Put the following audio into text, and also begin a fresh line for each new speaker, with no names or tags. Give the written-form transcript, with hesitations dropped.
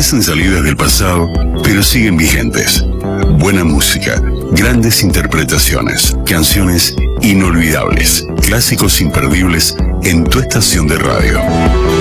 parecen salidas del pasado, pero siguen vigentes. Buena música, grandes interpretaciones, canciones inolvidables, clásicos imperdibles en tu estación de radio.